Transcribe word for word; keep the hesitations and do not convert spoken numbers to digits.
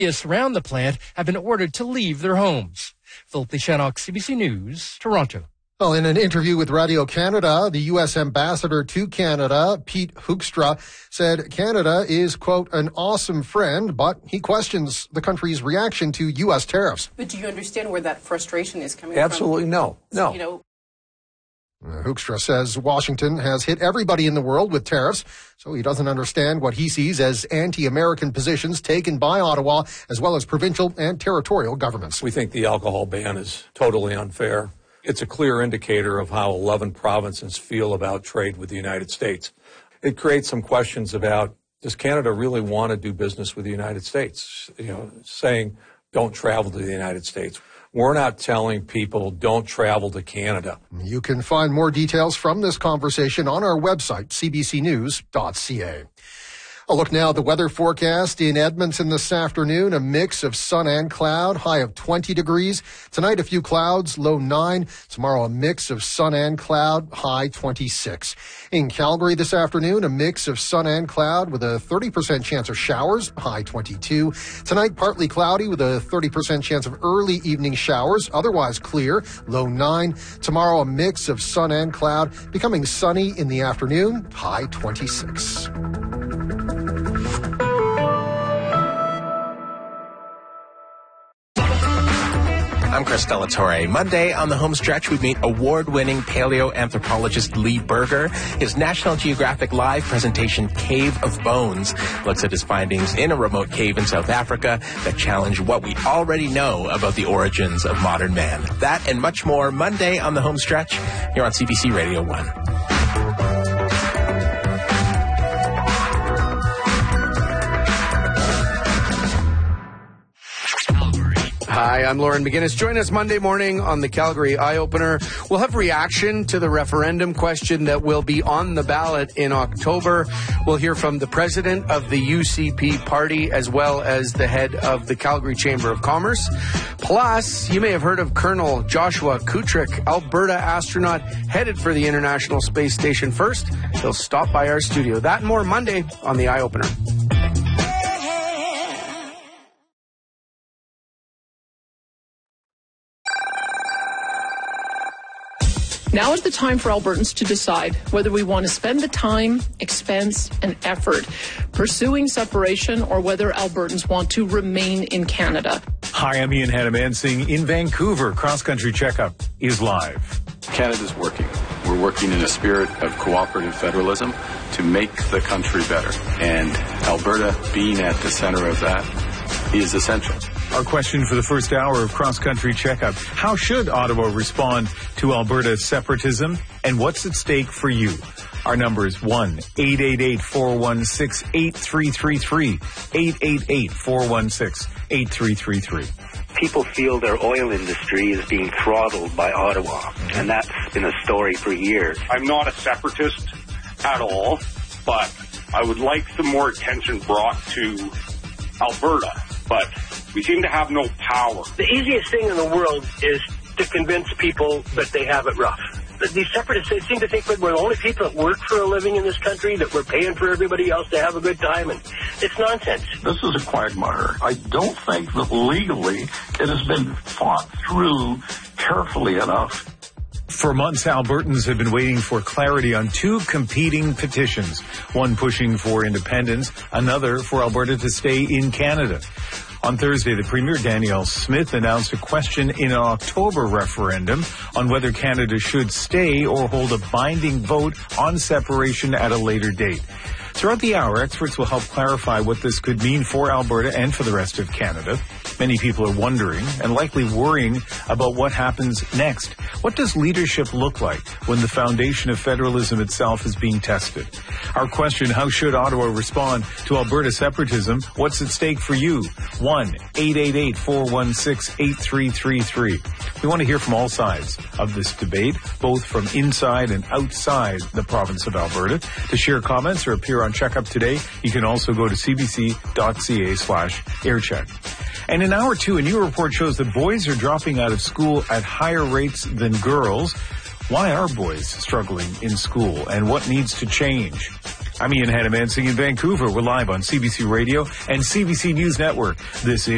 Surround the plant have been ordered to leave their homes. Philip Lishanok, C B C News, Toronto. Well, in an interview with Radio Canada, the U S ambassador to Canada, Pete Hoekstra, said Canada is, quote, an awesome friend, but he questions the country's reaction to U S tariffs. But do you understand where that frustration is coming Absolutely from? Absolutely no. No. You know, Hoekstra says Washington has hit everybody in the world with tariffs, so he doesn't understand what he sees as anti-American positions taken by Ottawa, as well as provincial and territorial governments. We think the alcohol ban is totally unfair. It's a clear indicator of how eleven provinces feel about trade with the United States. It creates some questions about, does Canada really want to do business with the United States? You know, saying, don't travel to the United States. We're not telling people don't travel to Canada. You can find more details from this conversation on our website, c b c news dot c a. A look now at the weather forecast in Edmonton this afternoon. A mix of sun and cloud, high of twenty degrees. Tonight, a few clouds, low nine. Tomorrow, a mix of sun and cloud, high twenty-six. In Calgary this afternoon, a mix of sun and cloud with a thirty percent chance of showers, high twenty-two. Tonight, partly cloudy with a thirty percent chance of early evening showers, otherwise clear, low nine. Tomorrow, a mix of sun and cloud, becoming sunny in the afternoon, high twenty-six. I'm Chris Delatore. Monday on the home stretch, we meet award-winning paleoanthropologist Lee Berger. His National Geographic Live presentation, Cave of Bones, looks at his findings in a remote cave in South Africa that challenge what we already know about the origins of modern man. That and much more Monday on the home stretch here on C B C Radio one. Hi, I'm Lauren McGinnis. Join us Monday morning on the Calgary Eye Opener. We'll have reaction to the referendum question that will be on the ballot in October. We'll hear from the president of the U C P party as well as the head of the Calgary Chamber of Commerce. Plus, you may have heard of Colonel Joshua Kutrick, Alberta astronaut headed for the International Space Station first. He'll stop by our studio. That and more Monday on the Eye Opener. Now is the time for Albertans to decide whether we want to spend the time, expense, and effort pursuing separation or whether Albertans want to remain in Canada. Hi, I'm Ian Hadamansing in Vancouver. Cross Country Checkup is live. Canada's working. We're working in a spirit of cooperative federalism to make the country better. And Alberta being at the center of that is essential. Our question for the first hour of Cross Country Checkup: how should Ottawa respond to Alberta's separatism, and what's at stake for you? Our number is one eight eight eight, four one six, eight three three three, eight eight eight, four one six, eight three three three. People feel their oil industry is being throttled by Ottawa, and that's been a story for years. I'm not a separatist at all, but I would like some more attention brought to Alberta, but we seem to have no power. The easiest thing in the world is to convince people that they have it rough. These separatists, they seem to think that we're the only people that work for a living in this country, that we're paying for everybody else to have a good time, and it's nonsense. This is a quagmire. I don't think that legally it has been fought through carefully enough. For months, Albertans have been waiting for clarity on two competing petitions, one pushing for independence, another for Alberta to stay in Canada. On Thursday, the Premier Danielle Smith announced a question in an October referendum on whether Canada should stay or hold a binding vote on separation at a later date. Throughout the hour, experts will help clarify what this could mean for Alberta and for the rest of Canada. Many people are wondering and likely worrying about what happens next. What does leadership look like when the foundation of federalism itself is being tested? Our question: how should Ottawa respond to Alberta separatism? What's at stake for you? one eight eight eight, four one six, eight three three three. We want to hear from all sides of this debate, both from inside and outside the province of Alberta. To share comments or appear on Checkup today, you can also go to cbc.ca slash aircheck. And in hour two, a new report shows that boys are dropping out of school at higher rates than girls. Why are boys struggling in school, and what needs to change? I'm Ian Hadamansing in Vancouver. We're live on C B C Radio and C B C News Network. This is